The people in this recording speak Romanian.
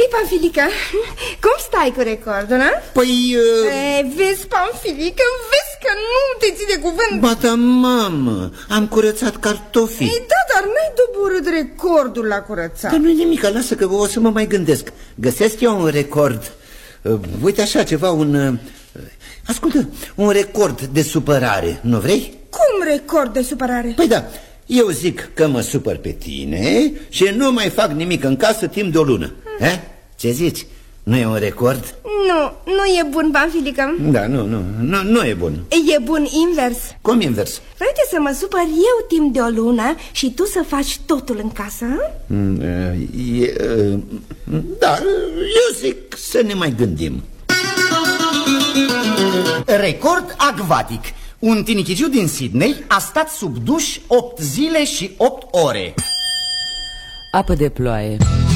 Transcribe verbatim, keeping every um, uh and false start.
Pamfilica, cum stai cu recordul, na? Păi... Uh... E, vezi, Pamfilica, vezi că nu te ține cuvânt. Ba da, mamă, am curățat cartofii. E, da, dar n-ai doborât recordul la curățat. Dar nu-i nimic, lasă că o să mă mai gândesc. Găsesc eu un record. uh, Uite așa ceva, un... Uh, ascultă, un record de supărare, nu vrei? Cum record de supărare? Păi da, eu zic că mă supăr pe tine și nu mai fac nimic în casă timp de o lună. hmm. Ce zici? Nu e un record? Nu, nu e bun, Pamfilica. Da, nu, nu, nu, nu e bun. E bun invers. Cum invers? Vrei să mă supăr eu timp de o lună și tu să faci totul în casă? Mm, e, da, eu zic să ne mai gândim. Record acvatic. Un tinichiciu din Sydney a stat sub duș opt zile și opt ore. Apă de ploaie.